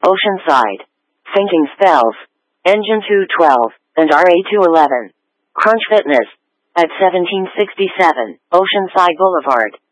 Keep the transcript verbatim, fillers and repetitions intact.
Oceanside. Fainting Spells. Engine two twelve, and R A two eleven. Crunch Fitness. At seventeen sixty-seven, Oceanside Boulevard.